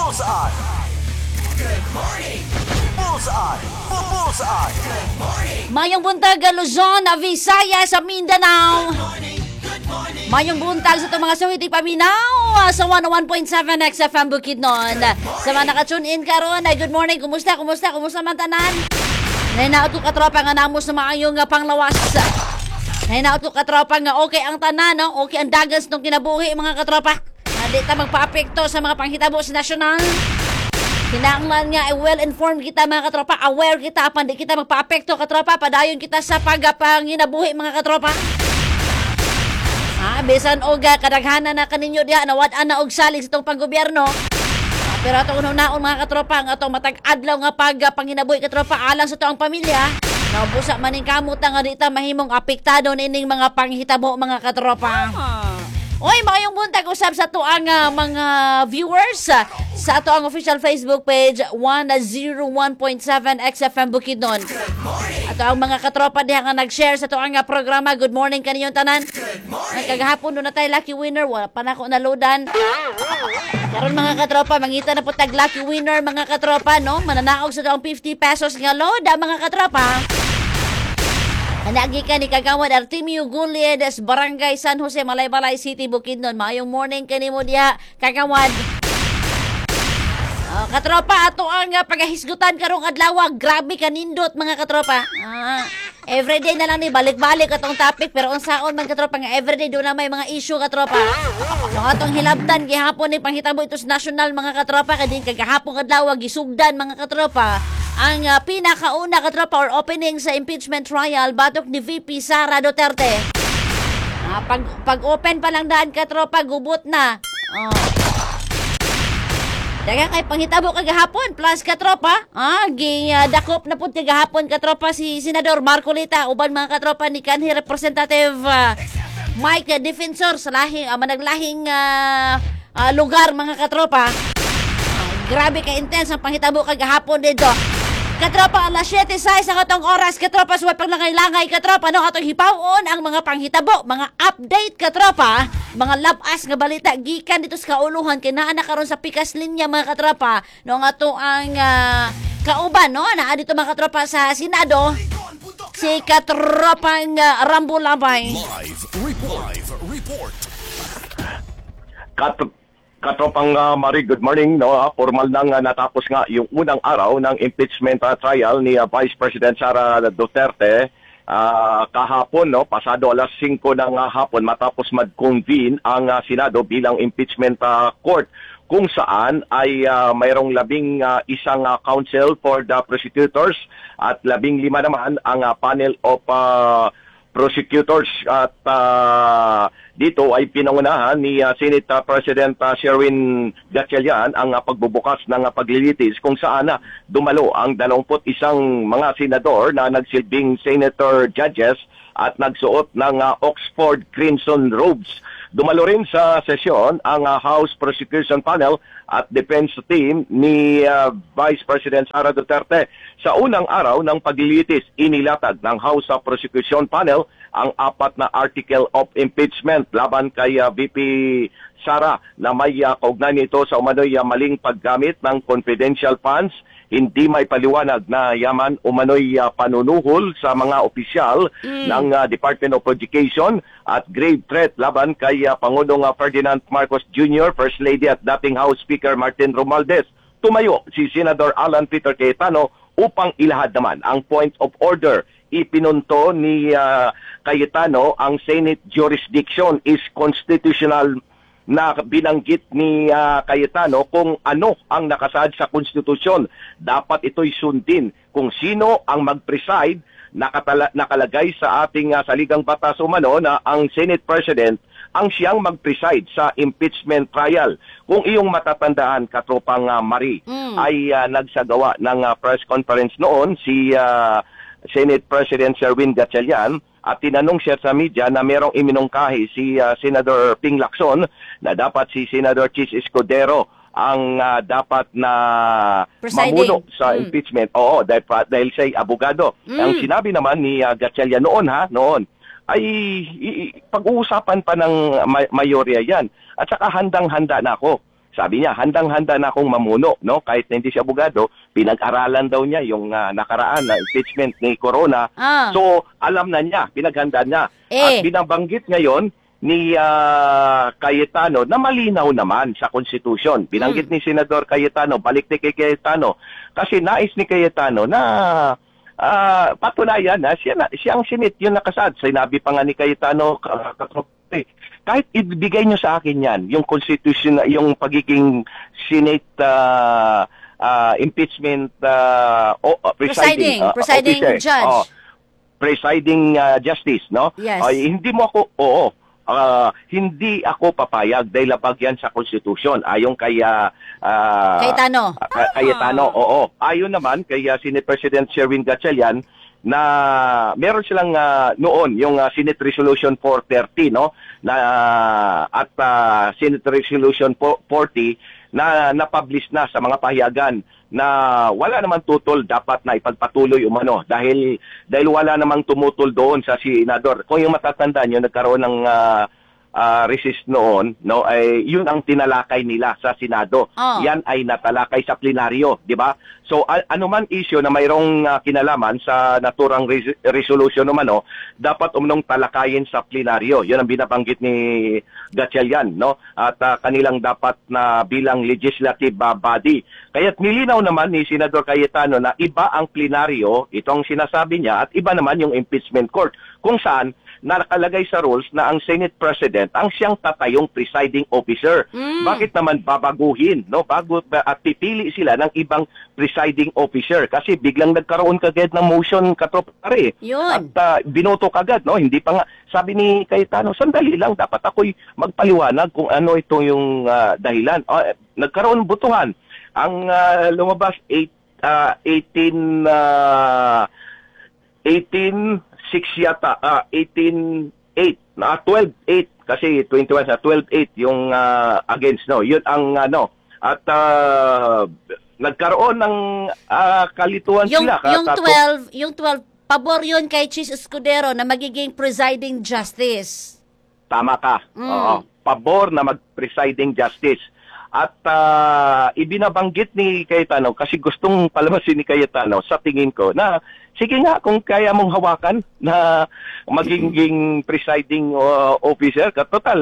Bullseye! Good morning! Bullseye! Bullseye! Good morning! Mayong buntag Luzon, Visayas, sa Mindanao. Mayong buntag sa itong mga suwiting paminaw sa 101.7 XFM Bukidnon. Sa mga nakatune in karon, good morning, kumusta man tanan? Nainaot ko katropa nga namos na maayong panglawas. Nainaot ko katropa nga okay ang tanan, no? Okay ang dagas nung kinabuhi mga katropa. Hindi ta magpa-apekto sa mga panghitabo sa nasyonal. Kinahanglan nga well-informed kita mga katropa, aware kita, apan di kita magpa-apekto katropa, padayon kita sa pagpanginabuhi mga katropa. Bisan og kadaghanan na kaninyo diha nawad-an na og salig sa itong panggobyerno. Pero atong unaon mga katropa, ang atong matag-adlaw nga pagpanginabuhi katropa alang sa itong pamilya. Naubusa maning kamot nga di ta mahimong apektado nining mga panghitabo mga katropa. Oy, mayong buntag usab sa tuang mga viewers sa tuang official Facebook page 101.7 XFM Bukidnon. At ang mga katropa diha nga nag-share sa tuang programa. Good morning kaninyong tanan. Kagahapon doon na tayo lucky winner, wala pa na ako naloadan. Karon mga katropa, mangita na po tag lucky winner mga katropa, no? Mananaog sa tuang 50 pesos nga load mga katropa. Anagi ka ni Kagawad Artemio Guliedes, Barangay San Jose, Malaybalay City, Bukidnon. Mayong morning kanimo diha, Kagawad. Katropa, ato ang pagahisgutan karong adlaw. Grabe kanindot mga katropa. Everyday na lang ni balik-balik atong topic, pero unsaon man katropa nga everyday do na may mga issue katropa. So atong hilabtan gihapon ni panghitabo ito sa national mga katropa, kadin kagahapon adlaw gisugdan mga katropa. Ang pinakauna katropa or opening sa impeachment trial batok ni VP Sara Duterte. Pag-open pa lang daan katropa, gubot na. Daga kay panghitabo kagahapon plus katropa. Dakop na pud kagahapon katropa si Senador Marcolita uban mga katropa ni kanhi Representative Mike Defensor sa lahing managlahing lugar mga katropa. Grabe ka intense ang panghitabo kagahapon dito. Katropa, alas 7:06 ang atong oras, katropa, suway pag langay-langay, katropa, no, atong hipawon ang mga panghitabo, mga update, katropa, mga labas nga balita, gikan dito sa kauluhan, kay naa na karon sa pikas linya, mga katropa, no, nga to ang kauban, no, naa dito mga katropa sa Senado, si katropang Rambo Labay. Live report. Katropang Marie, good morning. No, formal nang natapos nga yung unang araw ng impeachment trial ni Vice President Sara Duterte kahapon, no, pasado alas 5 ng hapon matapos mag-convene ang Senado bilang impeachment court kung saan ay mayroong 11 counsel for the prosecutors at 15 naman ang panel of prosecutors at dito ay pinangunahan ni Senate President Sherwin Gatchalian ang pagbubukas ng paglilitis kung saan dumalo ang 21 mga senador na nagsilbing senator judges at nagsuot ng Oxford Crimson robes. Dumalo rin sa sesyon ang House Prosecution Panel at defense team ni Vice President Sara Duterte. Sa unang araw ng paglilitis, inilatag ng House Prosecution Panel ang 4 na article of impeachment laban kay VP Sara na may kaugnay nito sa umano'y maling paggamit ng confidential funds, hindi may paliwanag na yaman umano'y panunuhol sa mga opisyal ng Department of Education at grave threat laban kay Pangulong Ferdinand Marcos Jr., First Lady at dating House Speaker Martin Romualdez. Tumayo si Senador Alan Peter Cayetano upang ilahad naman ang point of order. Ipinunto ni Cayetano ang Senate jurisdiction is constitutional na binanggit ni Cayetano kung ano ang nakasaad sa konstitusyon. Dapat ito'y sundin kung sino ang mag-preside. Nakalagay sa ating saligang batas umano na ang Senate President ang siyang mag-preside sa impeachment trial. Kung iyong matatandaan, katropang Marie, ay nagsagawa ng press conference noon si Senate President Sherwin Gatchalian at tinanong siya sa media na merong iminungkahi si Senator Ping Lacson na dapat si Senator Chis Escudero ang dapat na mamuno sa impeachment. Oo, dahil siya'y abogado. Ang sinabi naman ni Gatchalian noon ay pag-uusapan pa ng mayorya yan. At saka handang-handa na ako Sabi niya, handang-handa na akong mamuno, no? Kahit na hindi siya abogado, pinag-aralan daw niya yung nakaraan na impeachment ni Corona. So, alam na niya, pinaghanda niya. At binabanggit ngayon ni Cayetano na malinaw naman sa konstitusyon. Binanggit ni Senador Cayetano, balik ni kay Cayetano, kasi nais ni Cayetano na patunayan na siyang Senate yung nakasad. Sinabi pa nga ni Cayetano, kahit ibigay nyo sa akin yan, yung constitution, yung pagiging Senate impeachment presiding officer, judge. Presiding justice, no? Yes. Hindi mo ako, hindi ako papayag dahil labag yan sa konstitusyon. Ayon kay Cayetano. Cayetano, oo. Ayon naman kay Senate President Sherwin Gatchalian na meron silang noon yung Senate Resolution 430, no? At Senate Resolution 40 na na-publish na sa mga pahayagan na wala namang tutol dapat na ipagpatuloy umano dahil wala namang tumutol doon sa senador. Kung yung matatandaan nyo, nagkaroon ng resist noon, no, ay yun ang tinalakay nila sa Senado. Yan ay natalakay sa plenaryo, di ba? So anuman issue na mayroong kinalaman sa naturang resolution umano, dapat umunong talakayin sa plenaryo. Yun ang binabanggit ni Gatchalian, no? At kanilang dapat na bilang legislative body. Kaya't nilinaw naman ni Senador Cayetano na iba ang plenaryo, itong sinasabi niya, at iba naman yung impeachment court, kung saan nakalagay sa rules na ang Senate President ang siyang tatayong presiding officer. Bakit naman babaguhin, no? At pipili sila ng ibang presiding officer kasi biglang nagkaroon kagad ng motion katropare. At binoto kagad, no? Hindi pa nga, sabi ni Cayetano, sandali lang, dapat ako'y magpaliwanag kung ano ito yung dahilan. Nagkaroon butuhan. Ang lumabas 18 yata, 18-8, 12-8, kasi 21 sa 12-8 yung against, no? Yun ang at nagkaroon ng kalituan sila. Yung 12, pabor yun kay Chis Escudero na magiging presiding justice. Tama ka. Oo. Pabor na mag-presiding justice. At ibinabanggit ni Cayetano, kasi gustong palamasin ni Cayetano, sa tingin ko, na sige nga, kung kaya mong hawakan na magiging presiding officer, total,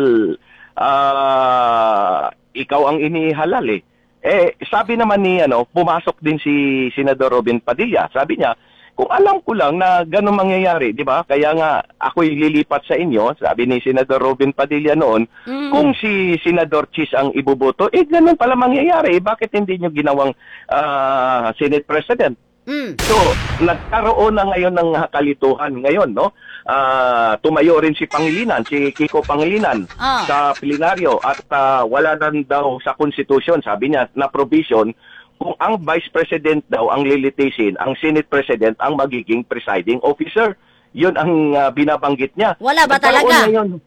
ikaw ang inihalal eh. Sabi naman ni, pumasok din si Senador Robin Padilla. Sabi niya, kung alam ko lang na gano'ng mangyayari, di ba? Kaya nga, ako'y lilipat sa inyo, sabi ni Senador Robin Padilla noon, kung si Senador Chis ang ibuboto, gano'n pala mangyayari. Bakit hindi nyo ginawang Senate President? So, nagkaroon na ngayon ng kalituhan ngayon, no? Tumayo rin si Pangilinan, si Kiko Pangilinan sa plenaryo at wala nang daw sa konstitusyon, sabi niya, na provision kung ang Vice President daw ang lilitisin, ang Senate President ang magiging presiding officer. Yun ang binabanggit niya. Wala ba talaga? Ngayon,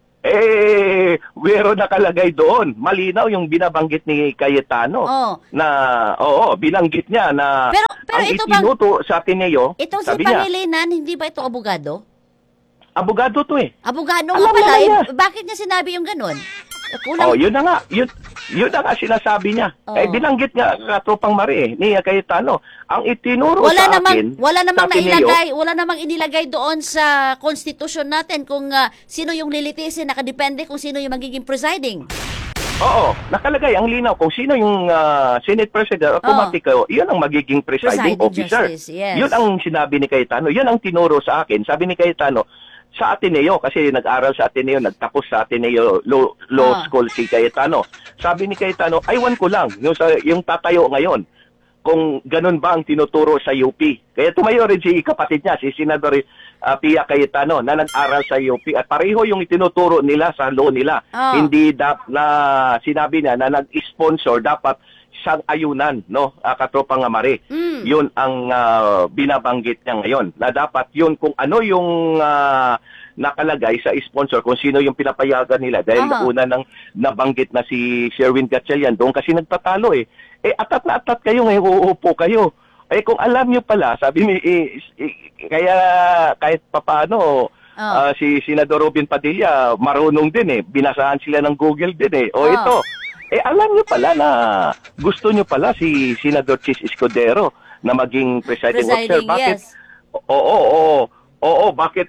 wero nakalagay doon. Malinaw yung binabanggit ni Cayetano. Na, binanggit niya na pero ang ito itinuto sa Ateneo. Itong si Pangilinan, hindi ba ito abogado? Abogado to eh. Abogado nga pala. Bakit niya sinabi yung ganun? Yun na nga. Yun na nga sinasabi niya. Binanggit nga katropang Mari ni Cayetano. Ang itinuro sa akin wala namang inilagay doon sa konstitusyon natin kung sino yung lilitisin, nakadepende kung sino yung magiging presiding. Oo, nakalagay ang linaw kung sino yung Senate President, automatic yun ang magiging presiding officer. Justice, yes. Yun ang sinabi ni Cayetano. Yun ang tinuro sa akin. Sabi ni Cayetano, sa Ateneo, kasi nag-aral sa Ateneo, nagtapos sa Ateneo Law School si Cayetano. Sabi ni Cayetano, aywan ko lang, yung tatayo ngayon, kung ganun ba ang tinuturo sa UP. Kaya tumayo rin si kapatid niya, si Senador Pia Cayetano, na nag-aral sa UP. At pareho yung itinuturo nila sa law nila. Hindi na sinabi niya na nag-sponsor dapat sang ayunan, no? Katropang Mari. Yun ang binabanggit niya ngayon. Na dapat yun kung ano yung nakalagay sa sponsor, kung sino yung pinapayagan nila. Dahil una nang nabanggit na si Sherwin Gatchalian doon kasi nagtatalo eh. Atat na atat kayo ngayon, uupo kayo. Kung alam nyo pala, sabi ni, kaya kahit papaano, si Senador Robin Padilla marunong din eh. Binasahan sila ng Google din eh. Ito. alam niyo pala na gusto niyo pala si Senador Chis Escudero na maging presiding officer. Bakit? Yes. Oo,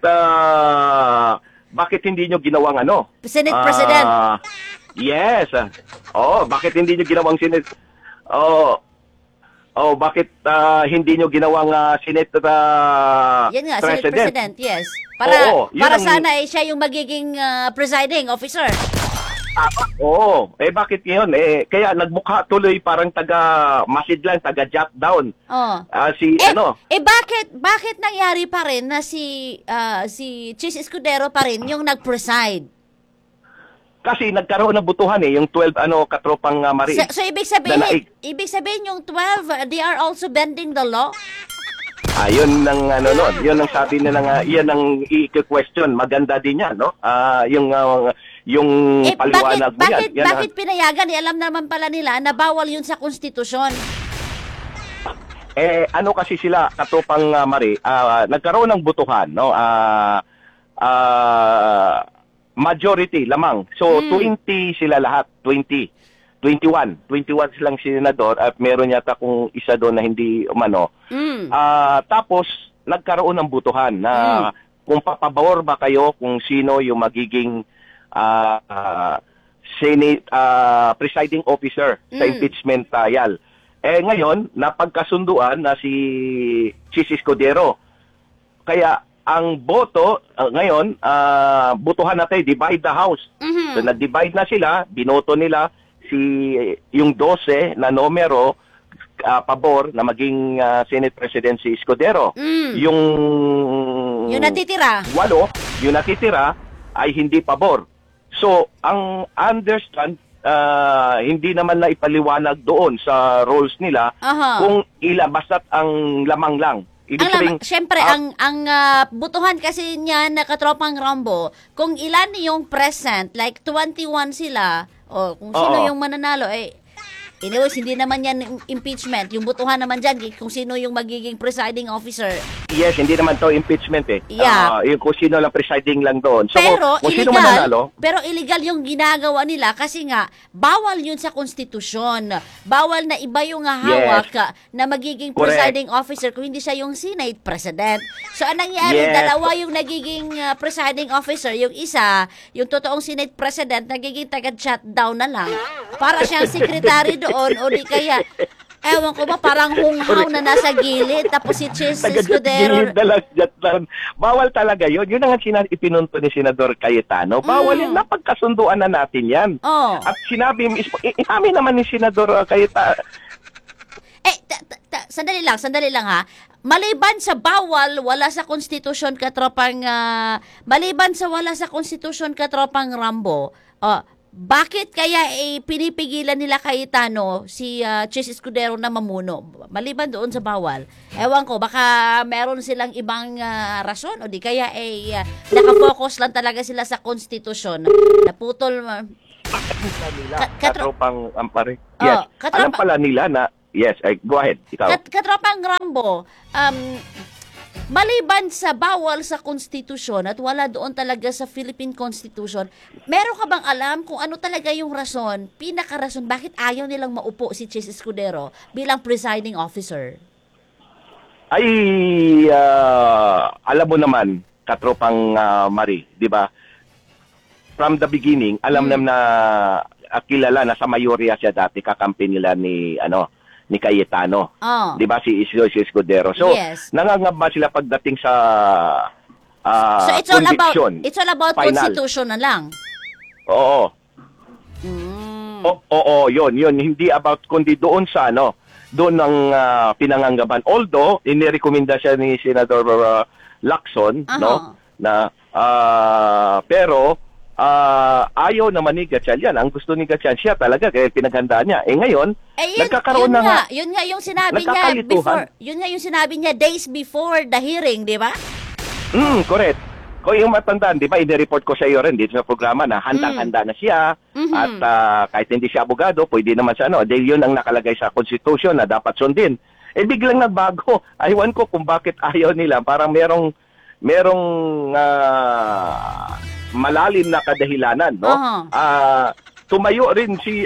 bakit hindi niyo ginawang ano? Senate President. Yes. Bakit hindi niyo ginawang Senate? Bakit hindi niyo ginawang Senate Yan nga, President? Senate President, yes. Para Yun para ang- sana siya yung magiging presiding officer. Bakit ngayon? Kaya nagmukha tuloy parang taga-masid lang, taga-jot down. Bakit nangyari pa rin na si Chis Escudero pa rin yung nag-preside? Kasi nagkaroon ng butuhan yung 12 katropang Mari. So ibig sabihin yung 12, they are also bending the law? Yun ang yun ang sabi nila nga, yan ang i-question. Maganda din yan, no? Yung paliwanag mo yan. Bakit pinayagan? Alam naman pala nila na bawal yun sa konstitusyon. Kasi sila, katropang Mari, nagkaroon ng butuhan, no? Majority lamang. So, 20 sila lahat. 21 silang senador at meron yata kung isa doon na hindi umano. Tapos, nagkaroon ng butuhan na kung papabor ba kayo kung sino yung magiging Senate presiding officer sa impeachment trial. Ngayon, napagkasunduan na si Chis Escudero. Kaya, ang boto, ngayon, butuhan natin, divide the House. So, nag-divide na sila, binoto nila yung 12 na numero pabor na maging Senate President si Escudero. Yung natitira. 8, yung natitira ay hindi pabor. So, ang understand, hindi naman na ipaliwanag doon sa roles nila kung basta't ang lamang lang. Siyempre, ang butuhan kasi niya na katropang Rambo, kung ilan yung present, like 21 sila, o kung sino yung mananalo, anyways, hindi naman yan impeachment. Yung butuhan naman dyan, kung sino yung magiging presiding officer. Yes, hindi naman to impeachment Yeah. Yung kung sino lang presiding lang doon. So, pero kung sino mananalo, illegal yung ginagawa nila kasi nga, bawal yun sa konstitusyon. Bawal na iba yung hawak na magiging presiding officer kung hindi siya yung Senate President. So, anong nangyari? Dalawa yung nagiging presiding officer. Yung isa, yung totoong Senate President, nagiging taga-shutdown na lang. Para siyang secretary doon o di kaya ewan ko ba, parang hunghaw na nasa gilid, tapos si Chis Escudero. Bawal talaga yun. Yun ang ipinunto ni Senador Cayetano. Bawal yun. Napagkasunduan na natin yan. At sinabi, inamin naman ni Senador Cayetano. Sandali lang ha. Maliban sa bawal, wala sa konstitusyon katropang, maliban sa wala sa konstitusyon katropang Rambo, bakit kaya pinipigilan nila Cayetano si Chis Escudero na mamuno? Maliban doon sa bawal. Ewan ko, baka meron silang ibang rason o di kaya nakafocus lang talaga sila sa konstitusyon. Naputol. Katropang Ampare. Yes. Alam pala nila na, yes, go ahead. Ikaw. Katropang Rambo, maliban sa bawal sa konstitusyon at wala doon talaga sa Philippine Constitution, meron ka bang alam kung ano talaga yung rason, pinaka-rason, bakit ayaw nilang maupo si Chis Escudero bilang presiding officer? Alam mo naman, katropang Marie, di ba? From the beginning, alam naman na kilala na sa mayorya siya dati, kakampi nila ni Cayetano. Di ba si Escudero? So, nangangamba sila pagdating sa so it's all about final. Constitution na lang. Oo. Oo, yun. Hindi about, kundi doon sa doon ng pinanganggaban. Although, inirekomenda siya ni Senador Lacson, no? Na, pero, ayaw naman ni Gatchalian yan. Ang gusto ni Gatchalian siya talaga kaya pinaghandaan niya. Ngayon, nagkakaroon na nga. Yun nga yung sinabi niya before. Yun nga yung sinabi niya days before the hearing, di ba? Correct. Kung yung matandaan, di ba, i-report ko sa iyo rin dito sa programa na handang-handa na siya at kahit hindi siya abogado, pwede naman sa dahil yun ang nakalagay sa Constitution na dapat sundin. Biglang nagbago. Aywan ko kung bakit ayaw nila. Parang merong malalim na kadahilanan, no? tumayo rin si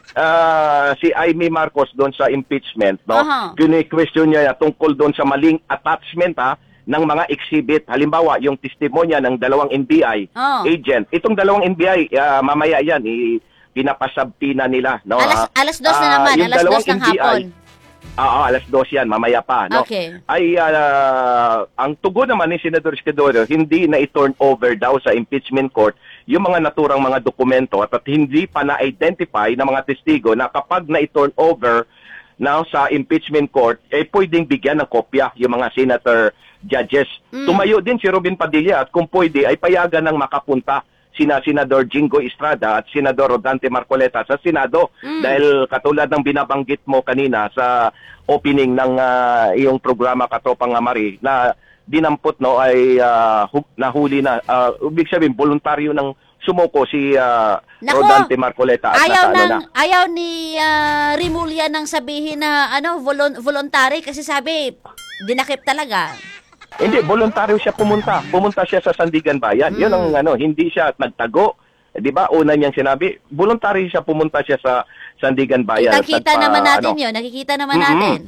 si Amy Marcos doon sa impeachment, no? Aha. Kini-question niya tungkol doon sa maling attachment ng mga exhibit. Halimbawa, yung testimonya ng dalawang NBI agent. Itong dalawang NBI, mamaya yan, pinapasabtina nila, no? Alas 2 na naman, yung alas 2 dalawang ng hapon. Alas 2 yan, mamaya pa, no? Okay. Ay, ang tugon naman ni Senador Escudero, hindi na i-turn over daw sa impeachment court yung mga naturang mga dokumento at hindi pa na-identify ng mga testigo na kapag na i-turn over na sa impeachment court, pwedeng bigyan ng kopya yung mga senator judges. Tumayo din si Robin Padilla at kung pwede ay payagan ng makapunta sina Senador Jingo Estrada at Senador Rodante Marcoleta sa Senado dahil katulad ng binabanggit mo kanina sa opening ng iyong programa Katropang Mari na dinampot ay nahuli na ibig sabihin voluntaryo ng sumuko si Rodante Marcoleta at ayaw ni Rimulya nang sabihin na voluntary kasi sabi dinakip talaga. Hindi, voluntaryo siya pumunta. Pumunta siya sa Sandigan Bayan. Yun ang hindi siya nagtago. 'Di ba? Una niyang sinabi, voluntaryo siya pumunta siya sa Sandigan Bayan. Nakikita naman natin 'yon. Nakikita naman natin.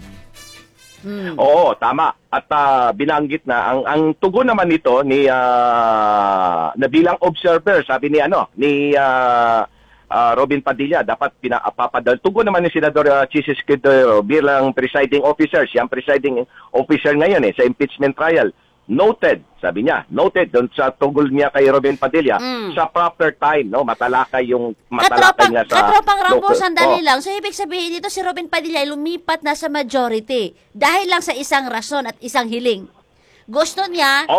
Oo, tama. At binanggit na ang tugon naman nito ni na bilang observer, sabi ni Robin Padilla, dapat pinapapadal. Tugon naman ni Senador Chis Escudero bilang presiding officer. Siyang presiding officer ngayon sa impeachment trial. Noted, sabi niya, noted doon sa tungkol niya kay Robin Padilla sa proper time, no? Matalakay nga sa Katropang Rambo, sandali lang. So, ibig sabihin dito si Robin Padilla ay lumipat na sa majority dahil lang sa isang rason at isang hiling. Gusto niya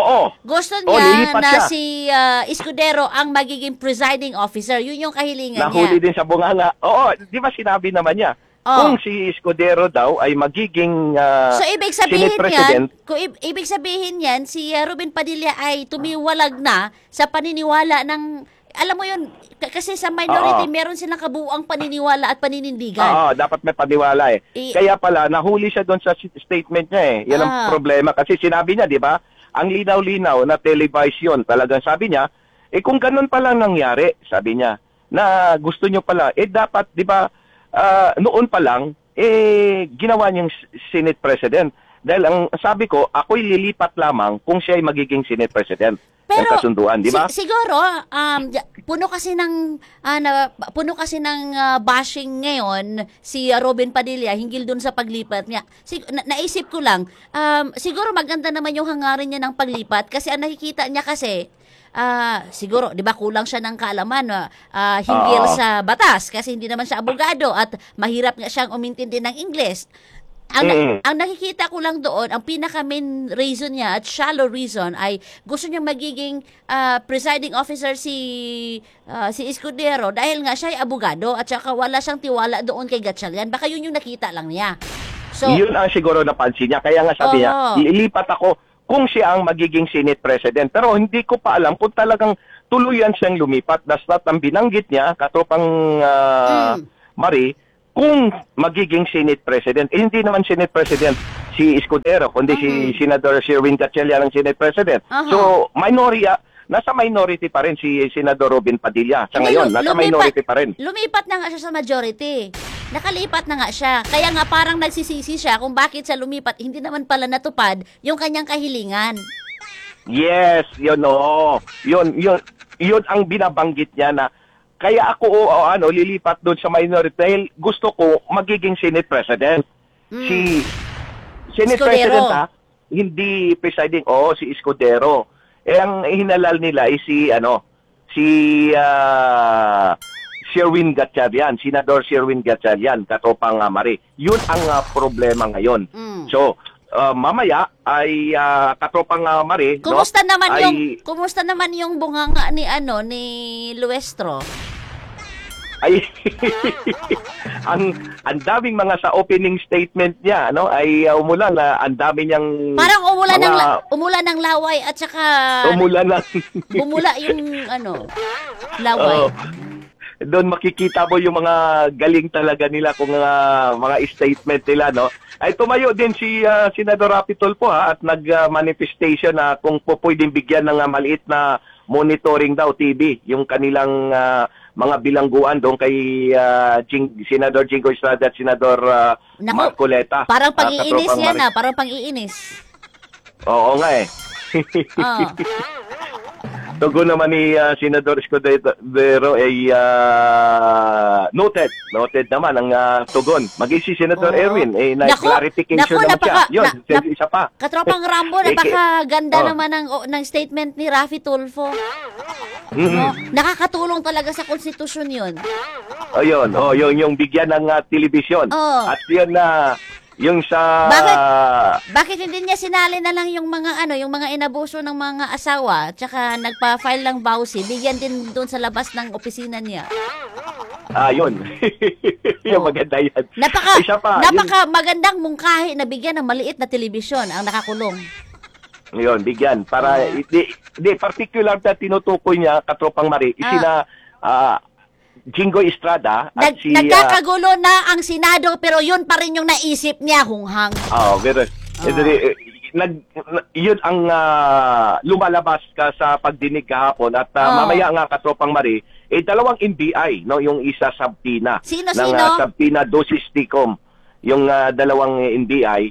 na siya. si Escudero ang magiging presiding officer. Yun yung kahilingan niya. Nahuli din sa bunganga. Oo, di ba sinabi naman niya? Kung si Escudero daw ay magiging so, ibig sabihin Senate President. Ibig sabihin yan, si Robin Padilla ay tumiwalag na sa paniniwala ng, alam mo yun, kasi sa minority, meron silang kabuuang paniniwala at paninindigan. Oo, dapat may paniwala Kaya pala, nahuli siya doon sa statement niya Yan ang problema. Kasi sinabi niya, di ba, ang linaw-linaw na television, talagang sabi niya, kung ganun pala nangyari, sabi niya, na gusto niyo pala, dapat, di ba, noon pa lang, ginawa niyang Senate President. Dahil ang sabi ko, ako'y lilipat lamang kung siya ay magiging Senate President. Pero ang kasunduan, di ba? Siguro puno kasi ng bashing ngayon si Robin Padilla hinggil dun sa paglipat niya. Naisip ko lang, siguro maganda naman yung hangarin niya ng paglipat kasi ang nakikita niya kasi siguro, di ba, kulang siya ng kaalaman hinggil sa batas kasi hindi naman siya abogado at mahirap nga siyang umintindi ng Ingles. Ang nakikita ko lang doon, ang pinaka-main reason niya at shallow reason ay gusto niya magiging presiding officer si Escudero dahil nga siya ay abogado at saka wala siyang tiwala doon kay Gatchalian. Baka yun yung nakita lang niya. So, yun ang siguro napansin niya. Kaya nga sabi niya, lilipat ako kung siya ang magiging Senate President. Pero hindi ko pa alam kung talagang tuluyan siyang lumipat. Dapat ang binanggit niya, Katropang Mari, kung magiging Senate President. Hindi naman Senate President si Escudero, kundi si Senador Sherwin Gatchalian ang Senate President. So, nasa minority pa rin si Senador Robin Padilla. Sa ngayon, nasa minority pa rin. Lumipat na nga siya sa majority. Nakalipat na nga siya. Kaya nga parang nagsisisi siya kung bakit siya lumipat. Hindi naman pala natupad yung kanyang kahilingan. Yes, yun ang binabanggit niya na kaya ako lilipat doon sa minority dahil gusto ko magiging Senate President. Si Senate Escudero. President hindi presiding si Escudero. Ang hinalal nila ay si Sherwin Gatchalian, Senador Sherwin Gatchalian, Katropang Mari. Yun ang problema ngayon. So, mamaya ay Katropang Mari, kumusta naman yung bunganga ni Luestro? Ay ang daming mga sa opening statement niya ay umulan na ang dami niyang parang umulan ng laway at saka bumula yung laway. Doon makikita mo yung mga galing talaga nila kung mga statement nila, no? Ay tumayo din si Senador Rapi Tulfo at nag-manifestation na kung pwedeng bigyan ng maliit na monitoring daw TV yung kanilang mga bilangguan doon kay Senador Jingo Estrada at Senador Naku, Marcoleta. Parang pang-iinis Katropang yan Mari. parang pang-iinis. Oo nga eh. Oh. Tugon naman ni Senador Escudero ay noted. Noted naman ang tugon. Maging si Senador Oo. Erwin, Naku, clarification naman siya. Yun, isa pa. Katropang Rambo, napakaganda naman ng statement ni Raffy Tulfo. No? Nakakatulong talaga sa konstitusyon yun. Yun, yung bigyan ng telebisyon. Oo. At yun na, yung sa... Bakit hindi niya sinali na lang yung mga inabuso ng mga asawa, tsaka nagpa-file ng bawsi, bigyan din doon sa labas ng opisina niya. Yun. Yung maganda yan. Isa pa, Napaka magandang mungkahi na bigyan ng maliit na telebisyon ang nakakulong. Yun, bigyan. Para, particular na tinutukoy niya, Katropang Mari, sina Jingo Estrada at Nagkakagulo na ang Senado pero yun pa rin yung naisip niya, hunghang. Pero, yun ang lumalabas ka sa pagdinig kahapon at mamaya nga, Katropang Mari, dalawang NBI, no, yung isa subpoena. Sino? Subpoena Dosisticom, yung dalawang NBI,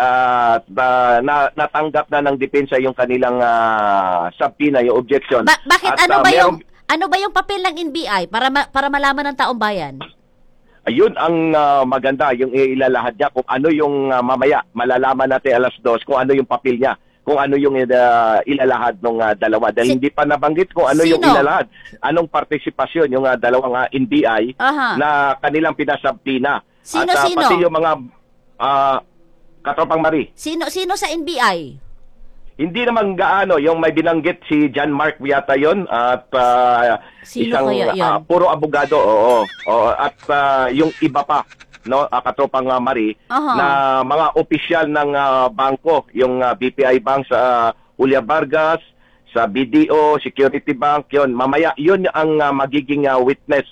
natanggap na ng depensa yung kanilang subpoena, yung objection. Bakit? At, ano ba yung papel ng NBI para malaman ng taong bayan? Ayun ang maganda, yung ilalahad niya kung ano yung mamaya malalaman natin alas 2 kung ano yung papel niya, kung ano yung ilalahad ng dalawa. Dahil hindi pa nabanggit kung ano yung ilalahad. Anong partisipasyon yung dalawang NBI na kanilang pinasabtina. Sino? Pati yung mga Katropang Mari. Sino sa NBI? Hindi naman gaano, yung may binanggit si John Mark yata yun at Sino isang puro abogado, at yung iba pa, no, Katropang Mari, na mga opisyal ng bangko, yung BPI Bank sa Julia Vargas, sa BDO, Security Bank, yun. Mamaya, yun ang magiging witness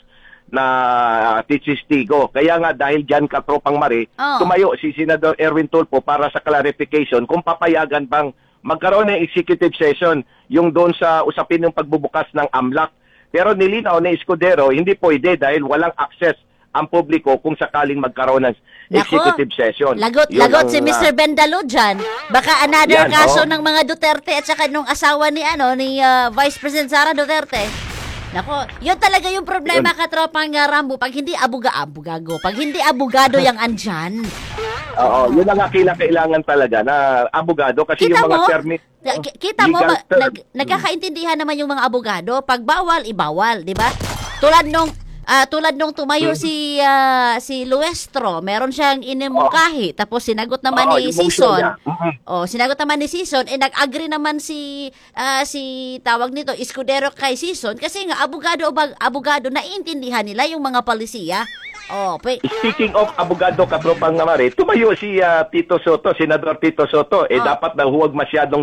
na testigo. Kaya nga dahil dyan, Katropang Mari, tumayo si Senador Erwin Tulfo para sa clarification kung papayagan bang magkaroon ng executive session yung doon sa usapin ng pagbubukas ng AMLAC. Pero nilinaw ni Escudero, hindi pwede dahil walang access ang publiko kung sakaling magkaroon ng executive session. Lagot si Mr. Bendalo dyan. Baka another kaso ng mga Duterte at saka nung asawa ni Vice President Sara Duterte. Nako, yun talaga yung problema, Katropang Rambo. Pag hindi pag hindi abogado yung andyan. Oo, yun ang kailangan talaga na abogado kasi Kita yung mga mo? permit. Kita mo, nagkakaintindihan naman yung mga abogado. Pag bawal, ibawal, di ba? Tulad nung tumayo si Luestro, meron siyang inimungkahi, tapos sinagot naman ni Season. Sinagot naman ni Season, nag-agree naman si tawag nito, Escudero kay Season, kasi nga abogado naiintindihan nila yung mga palisiya. Speaking of abogado, Katropang Mari, tumayo si Tito Soto, Senador Tito Soto, dapat na huwag masyadong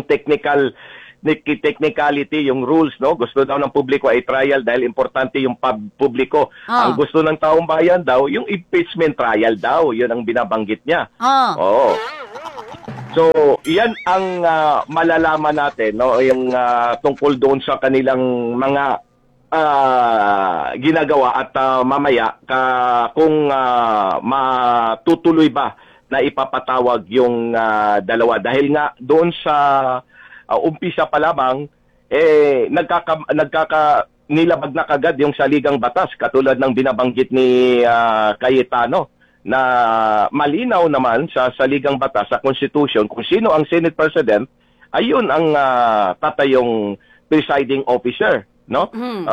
technicality yung rules, no? Gusto daw ng publiko ay trial dahil importante yung publiko. Ang gusto ng taong bayan daw, yung impeachment trial daw. Yun ang binabanggit niya. So, yan ang malalaman natin, no? Yung tungkol doon sa kanilang mga ginagawa at mamaya kung matutuloy ba na ipapatawag yung dalawa. Dahil nga doon sa umpisa pa lamang, nilabag na kagad yung saligang batas, katulad ng binabanggit ni Cayetano, na malinaw naman sa saligang batas, sa Constitution, kung sino ang Senate President, ayun ang tatayong presiding officer, no?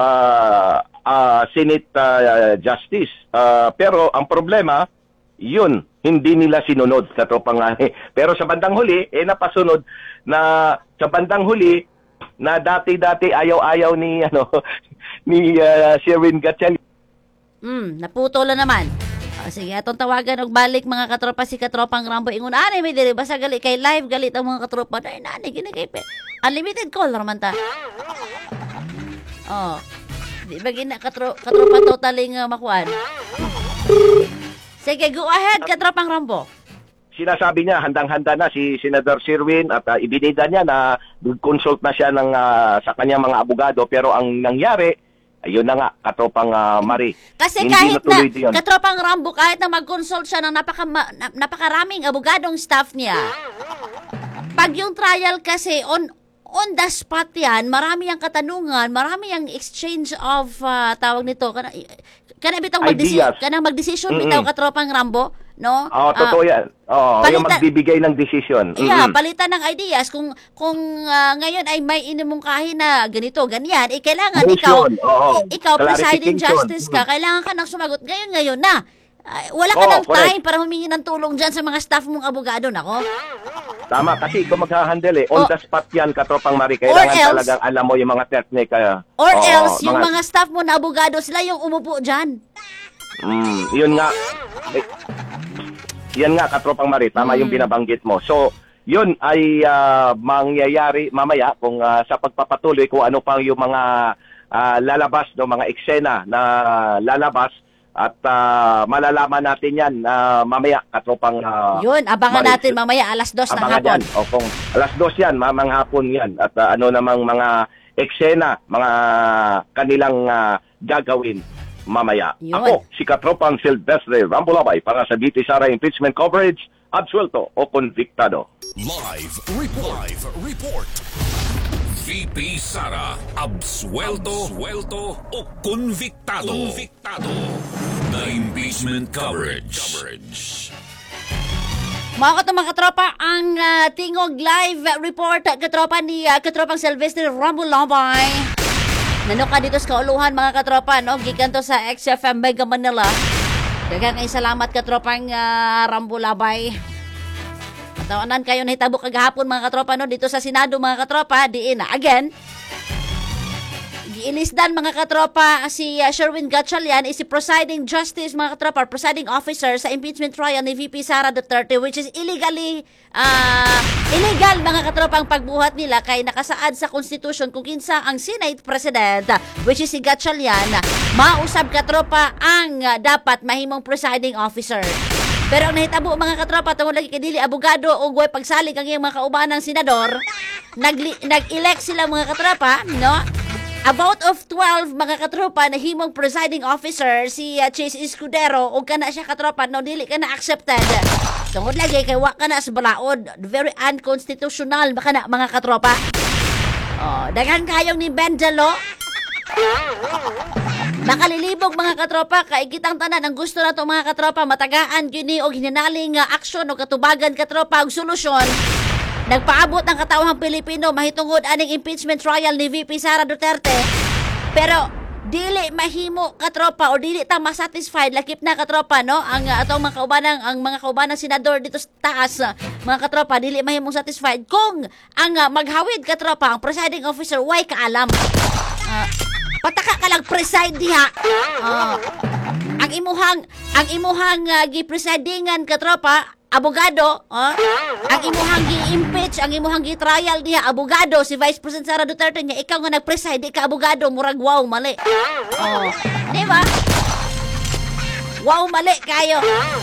Senate Justice. Pero ang problema, yun, hindi nila sinunod, Katropang. Pero sa bandang huli, napasunod na sa bandang huli na dati-dati ayaw-ayaw ni ni Sherwin Gatchalian. Naputol na naman. Sige, atong tawagan og balik mga katropa si Katropang Rambo ingon ani may diri basta gali kay live galit ang mga katropa nay nani gini kay unlimited call naman ta. Di ba gina katropa totaling makuan. Sige, go ahead, Katropang Rambo. Sinasabi niya, handang-handa na si Senador Sherwin at ibinida niya na consult na siya sa kanyang mga abogado. Pero ang nangyari, Ayun na nga, katropang Marie. Kasi Hindi kahit na, natuloy din yun. katropang Rambo, kahit na mag-consult siya ng napakaraming abogadong staff niya, pag yung trial kasi, on the spot yan, marami ang katanungan, marami ang exchange of, tawag nito, kana bitong Ideas. magdesisyon bitaw katropang Rambo, no? Oo, totoo yan. Oo, yung magbibigay ng decision. Yeah, palitan ng ideas. Kung ngayon ay may inimungkahi na ganito, ganyan, kailangan Motion, ikaw presiding clarification. justice ka, kailangan ka nang sumagot. Ngayon na. Wala ka ng correct. time para humingi ng tulong dyan sa mga staff mong abogado, nako. Tama, kasi ikaw maghahandle on the spot yan, katropang Marie. Or Kailangan else- talagang alam mo yung mga technique. Or else, yung mga staff mo na abogado, sila yung umupo dyan. Yun nga. Yan nga, katropang Marie. Tama yung binabanggit mo. So, yun ay mangyayari mamaya kung sa pagpapatuloy kung ano pang yung mga lalabas, no, mga eksena na lalabas at malalaman natin yan mamaya, katropang Yun, abangan Marie. natin mamaya alas 2 ng Abangan hapon. yan. O kung alas 2 yan, mamang hapon yan. At ano namang mga eksena, mga kanilang gagawin mamaya. Yun. Ako, si Katropang Silvestre Rambulabay para sa DT Sara Impeachment Coverage, absuelto o konviktado. Live report. VP Sara, absuelto o convictado. The impeachment coverage. Mga katropa, ang Tingog Live Report, katropa ni Katropang Silvestre Rambulabay. Nano ka dito sa kauluhan, mga katropa, no? Gikan to sa XFM Mega Manila. Daghang ay salamat, katropang Rambulabay. Tawanan kayo na hitabo kagahapon, mga katropa, no? Dito sa Senado, mga katropa, diin na. Again, giilisdan, mga katropa, si Sherwin Gatchalian is si presiding justice, mga katropa, presiding officer sa impeachment trial ni VP Sara Duterte, which is illegal, mga katropang pagbuhat nila kay nakasaad sa Constitution kung kinsa ang Senate President, which is si Gatchalian, mausab, katropa, ang dapat mahimong presiding officer. Pero ang nahitabo, mga katropa, tungod lagi kay dili abogado o guway pagsalig ang iyang mga kaubanang senador, nag-elect sila, mga katropa, no? About of 12 mga katropa na himong presiding officer si Chase Escudero o kana siya, katropa, no, dili ka na accepted. Tungod lagi kay wa ka na sa balaod, very unconstitutional baka na, mga katropa. Oh, dagan kayong ni Benjalo. Nakalilibog, mga katropa, kay kitang tanan ang gusto na to, mga katropa, matagaan gini og hinanaling aksyon o katubagan, katropa, og solusyon. Nagpaabot ang katawhang Pilipino mahitungod aning impeachment trial ni VP Sara Duterte. Pero dili mahimo, katropa, o dili ta masatisfied lakip na, katropa, no? Ang atong mga kaubanang senador dito sa taas, mga katropa, dili mahimong satisfied kung ang maghawid, katropa, ang presiding officer way kaalam. Pataka ka lang preside diha. Ang imuhang gi-presidingan, katropa, abogado, ang imuhang gi-impeach, ang imuhang gi-trial diha, abogado, si Vice President Sara Duterte niya, ikaw nga nag-preside, di ka abogado, murag wow, mali. Di ba? Wow, mali kayo.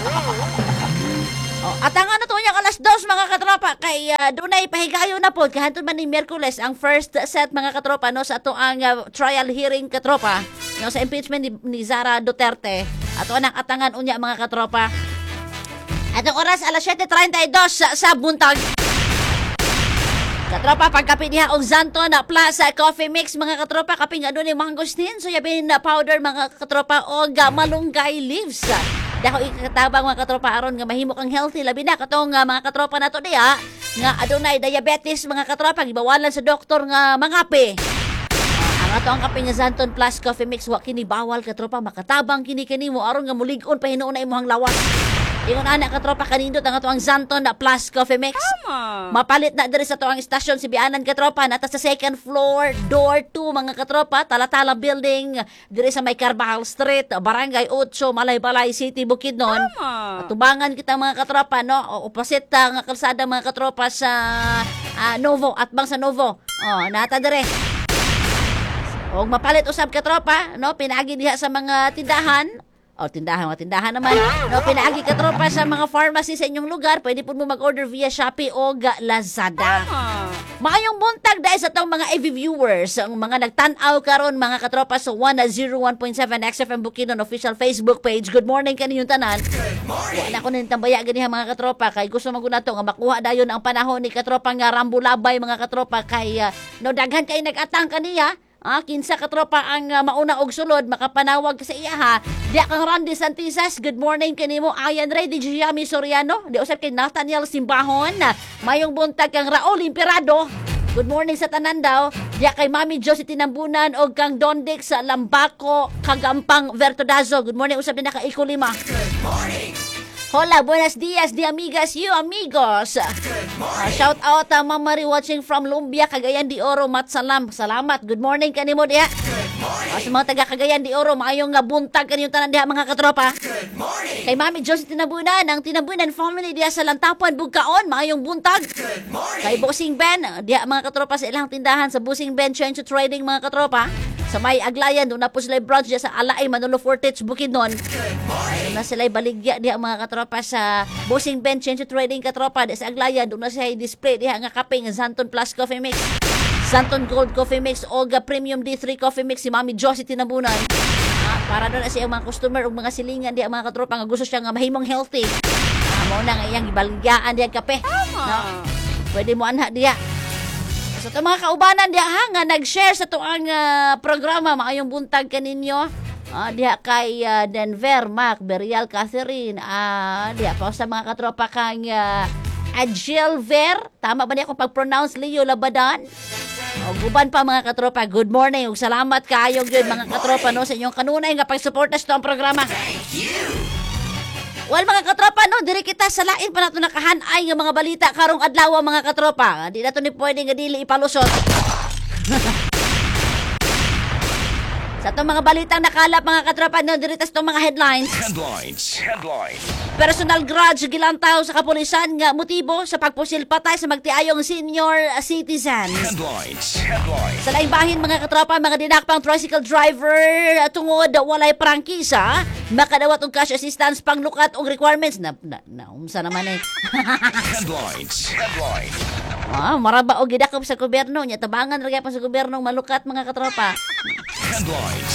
At ang ano to niyang alas 2, mga katropa, kay dunay pahigayo na po, kahantun man ni Miyerkules, ang first set, mga katropa, no, sa ato ang trial hearing, katropa, no, sa impeachment ni Sara Duterte. Ato ang atangan unya, mga katropa. At ang oras, alas 7:32 sa buntag. Katropa, pagkapi niya og Zanton Plus Coffee Mix, mga katropa, kaping ano ni mangosteen, soyabin powder, mga katropa, o malunggay leaves. Dako ikatabang, mga katropa, aron nga mahimo kang healthy, labi na katong mga katropa nato diha nga adunay diabetes, mga katropa, gibawalan sa doktor nga mangape. Ang ato ang kape nga Zanton Plus Coffee Mix, wa kini bawal, katropa, makatabang kini kanimo aron nga mulig-on pa hinuon na imong lawas. Ingon ana, katropa, kanindot ang ato ang Zanton Plus Coffee Mix. Mapalit na diri sa ato ang istasyon si Bianan, katropa, nata sa second floor, door 2, mga katropa, Talatala Building, diri sa may Carvajal Street, Barangay 8, Malaybalay City, Bukidnon. Tubangan kita, mga katropa, no? Opposite nga kalsada, mga katropa, sa Novo, Atbang sa Novo. Nata dire. Og mapalit usab, katropa, no? Pinaagi diha sa mga tindahan. Tindahan naman. No, pinaagi, katropa, sa mga pharmacy sa inyong lugar. Pwede po mo mag-order via Shopee o Lazada. Maayong buntag dahil sa itong mga AV viewers, ang mga nagtanaw karon mga katropa sa 101.7 XFM Bukidnon official Facebook page. Good morning kaninyong tanan. Wala ko nang tambaya ganiha mga katropa kay gusto maguna to nga makuha dayon ang panahon ni katropa nga rambulabay mga katropa kay no daghan kay nag-atang kaniya. Kinsa katropa ang mauna og sulod makapanawag sa iya ha. Diya kang Randy Santisas, good morning kanimo. Ayan Ray di Giami Soriano, di usab kay Nathaniel Simbahon. Mayong buntag kang Raul Imperado. Good morning sa tanan daw. Diya kay Mami Josie Tinambunan og kang Dondik sa Lambaco, Kagampang Vertodazo. Good morning usab din na ka Iko Lima. Good morning. Hola, buenos dias, di amigas, you amigos. Shout out Ma'am Marie watching from Lumbia, Cagayan de Oro, Matsalam. Salamat. Good morning kanimo diha. Sa mga taga Cagayan de Oro, maayong buntag kaniyong tanan diha mga katropa. Good morning. Kay Mami Josie Tinabunan, ang Tinabunan family diha sa Lantapuan, Bugkaon, maayong buntag. Good morning. Kay Bossing Ben, diha mga katropa sa ilang tindahan sa Bossing Ben Change to Trading mga katropa. Sa may Aglayan, doon na po sila branch diya sa Alaay, Manolo Fortich, Bukidnon. Doon na sila baligya diya mga katropa sa Bossing Ben Change to Trading katropa diya sa Aglayan. Doon na sila display diya nga kaping Zanton Plus Coffee Mix, Zanton Gold Coffee Mix, Olga Premium D3 Coffee Mix, si Mami Josie Tinabunan. Para doon na siya mga customer o mga silingan diya mga katropa nga gusto siya nga mahimong healthy. Muna nga iyang ibaligyaan diya kape. No? Pwede mo anha diya. So, ito mga kaubanan diya ha, nga nag-share sa tuang programa, maayong buntag kaninyo. Diya kay Denver, Mac, Berial, Catherine. Diya pa sa mga katropa kang Agil Ver. Tama ba niya kung pag-pronounce Leo Labadan? O guban pa mga katropa, good morning. Ug salamat kaayong yun mga katropa no, sa inyong kanunay nga pag-suporta sa tuang programa. Thank you! Well, mga katropa, no, diri kita sa lain pa nato nakahanay nga mga balita karong adlaw mga katropa. Di na to ni pwede nga dili ipalusot. Sa itong mga balitang nakalap mga katropa, no, diri tas itong mga headlines. Headlines. Personal grudge gilantaw sa kapulisan nga motibo sa pagpusil patay sa magtiayong senior citizen. Headlines. Sa laing bahin mga katropa, mga dinakpang tricycle driver tungod walay prangkisa, makadawat og cash assistance panglukat og requirements na umsa naman eh. Headlines. Maraba og gidakop sa gobyerno nya tabangan ra gyapon sa gobyerno malukat mga katropa. Headlines.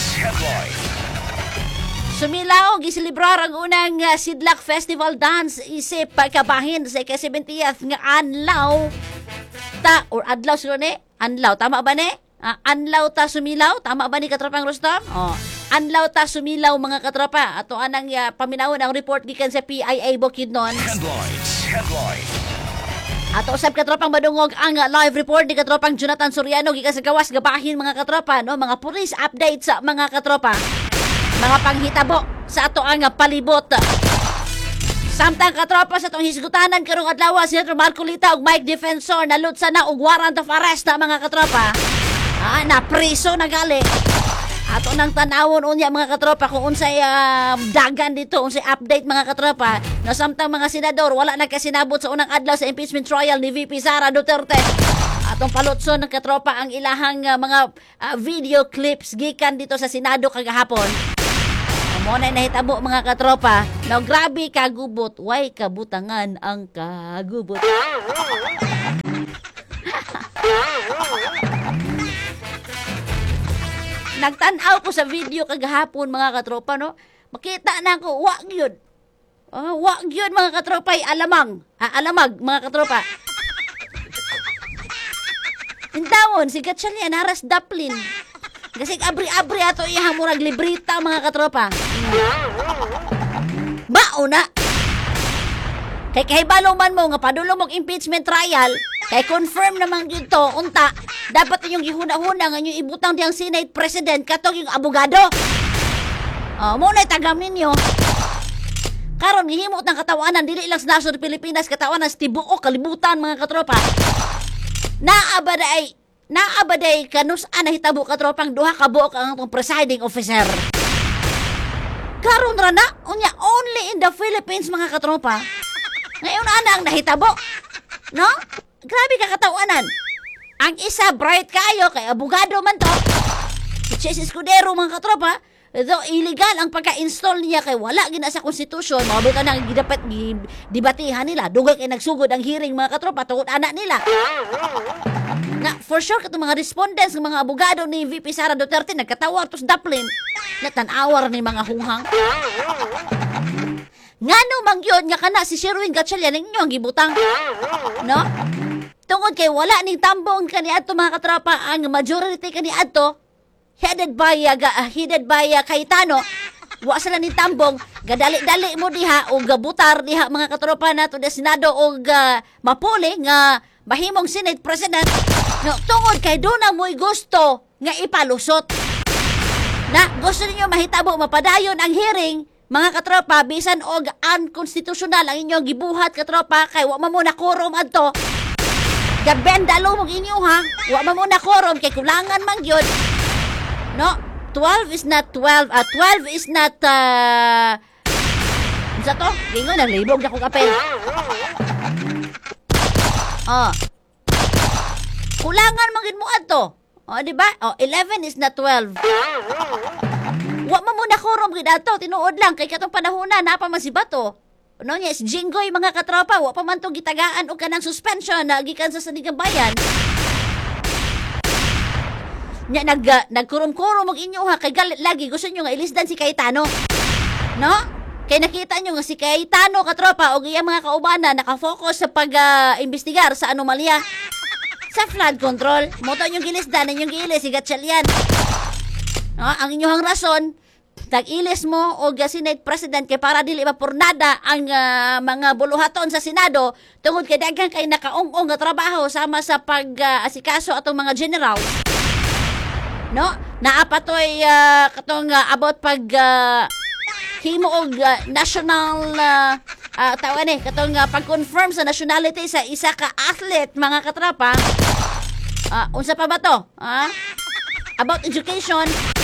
Sumilaw, gisilibrar ang unang Sidlak Festival Dance isip pagkabahin sa ika-70th nga anlaw or adlaw sila ni? Anlaw, tama ba ni? Anlaw ta sumilaw, tama ba ni katropang Rostom? Anlaw ta sumilaw mga katropa. Ato anang paminawon ang report gikan sa PIA Bukidnon. Headlines. Ato usab katropang madungog ang live report ni katropang Jonathan Soriano gikan sa gawas gabahin mga katropa no, mga police update sa mga katropa. Mga panghitabo sa ato ang palibot. Samtang katropa sa itong hisgutanan karong adlaw, Senator Marco Lita ug Mike Defensor nalutsa na og warrant of arrest na mga katropa. Na priso na gali. Ato nang tanawon unya mga katropa kung unsay dagan dito, unsay update mga katropa. Na samtang mga senador wala nagkasinabot sa unang adlaw sa impeachment trial ni VP Sara Duterte. Atong palutson ng katropa ang ilahang mga video clips gikan dito sa Senado kagahapon. Muna nahitabo mga katropa. No, grabe kagubot. Way kabutangan ang kagubot. Nagtanaw ko sa video kagahapon mga katropa no. Makita na ko wag yun. Wag yun mga katropa ay alamag mga katropa. Intawon si Gatchalian haras daplin. Kasi abri-abri ato iyang murag librita mga katropa. Bauna. Kay kahibalo man mo nga padulong mong impeachment trial, kay confirm naman yun to, unta, dapat yung gihuna-huna nga yung ibutang diyang Senate President katong yung abogado. Muna itagam ninyo. Karon gihimot ng katawanan, dili lang sa nasod Pilipinas, katawanan sa tibuok, kalibutan mga katropa. Naabaday kanus-an nahitabo katropang duha ka buok ang atong presiding officer. Karon ra na unya only in the Philippines mga katropa. Ngayon ana ang nahitabo. No? Grabe ka katawanan. Ang isa bright kayo kay abogado man to. Si Chess Escudero mga katropa, So, illegal ang pagka-install niya kay wala gina sa konstitusyon. Mabot na ang dapat dibatihan nila. Dugay kay nagsugod ang hearing mga katropa tungod anak nila. Na for sure katong mga respondents ng mga abogado ni VP Sara Duterte nagkatawar tos daplin na tan-awar ni mga hunghang. Ngano man gyud nga kana si Sherwin Gatchalian ninyo ang gibutang. No? Tungod kay wala ning tambong kaniadto mga katropa ang majority kaniadto headed by Cayetano. Wa sila ni tambong gadali-dali mo diha o gabutar diha mga katropa nato sa Senado og mapuli nga mahimong Senate President. No, tungod kay doon na mo'y gusto nga ipalusot. Na gusto ninyo mahitabo mapadayon ang hearing mga katropa bisan og unconstitutional ang inyong gibuhat katropa kay wa man mo na quorum adto. Gabendalo mong inyo ha. Wa man mo na quorum kay kulangan man gyud. No, 12 is not 12. 12 is not sa to? Gingon naglibog na kong apel. Kulangan man gid mo adto. Di ba? 11 is not 12. Wa man mo na quorum gid adto, tinuod lang kay katong panahona na pa man si Bato. No, yes, Jinggoy mga katropa, wa pa man to gitagaan og kanang suspension na gikan sa Sanigang Bayan. Nya nagkurum-kurum og inyo ha kay galit lagi gusto nyo nga ilisdan si Cayetano. No? Kay nakita nyo nga si Cayetano katropa og iyang mga kaubana nakafocus sa pag-imbestigar sa anomalya sa flood control. Moto nyo gilisdan inyong giilis si Gatchalian. No? Ang inyong rason tag-ilis mo og Senate President kay para dili mapurnada ang mga buluhaton sa Senado tungod kay daghang kay nakaung-ong nga trabaho sama sa pag-asikaso atong mga general. No, naapatoy katong about pag himo og national tawag ni katong pag-confirm sa nationality sa isa ka athlete mga katrapa. Unsa pa ba to? About education.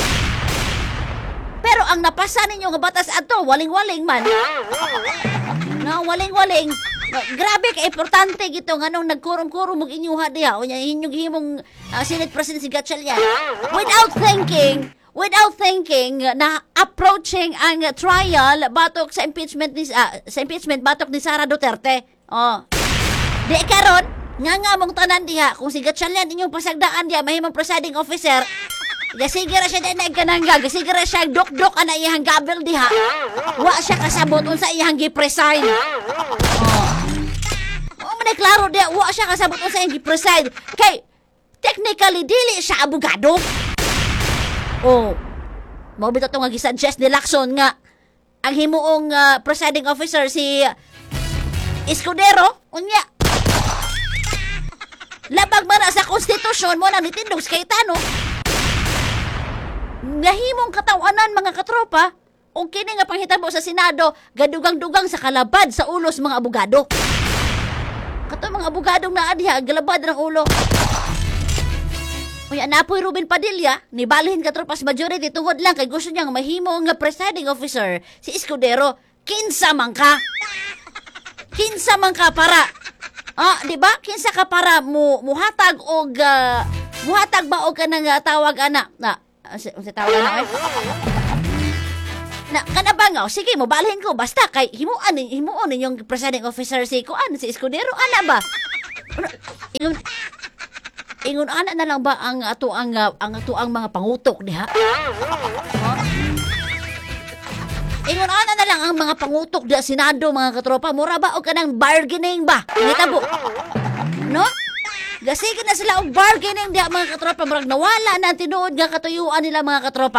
Pero ang napasa ninyo nga batas ato waling-waling man. No, waling-waling. Grabe ka importante gito nganong nagkurum-kurum og inyuha diha unya inyong himong Senate President si Gatchalian without thinking na approaching ang trial batok sa impeachment batok ni Sara Duterte. Di karon nga mong tanan diha kung si Gatchalian inyong pasagdaan diha mahimong presiding officer. Gasigara siya din nagkanangga, gasigara siya dok-dok ana iyang gabel diha. Wa siya kasabot unsa iyang gi-preside. Klaro dia wa siya kasabot unsa iyang gi-preside. Kay technically dili siya abogado. Mao bitaw nga gi-suggest ni Lacson nga ang himuong presiding officer si Escudero unya. Labag man sa konstitusyon mo na nitindog sa Cayetano. Nahimong katawanan mga katropa o kini nga panghitabo sa Senado gadugang-dugang sa kalabad sa ulos mga abogado. Kato mga abogadong naa diha galabad ng ulo. Uy anapoy Ruben Padilla ni balhin katropas majority tungod lang kay gusto niya nga mahimo nga presiding officer si Escudero. Kinsa man ka para di ba? Kinsa ka para muhatag og muhatag ba og kanang tawag ana na unsa tawag na na kanabangaw sige mo balhin ko basta kay himuon ninyong presiding officer si si Escudero ana ba ingon ana na lang ba ang ato ang mga pangutok diha ingon ana na lang ang mga pangutok diha Senado mga katropa mura ba og kanang bargaining ba nitabo no. Gasigin na sila og bargaining diha mga katropa murag nawala na tinuod nga katuyuan nila mga katropa.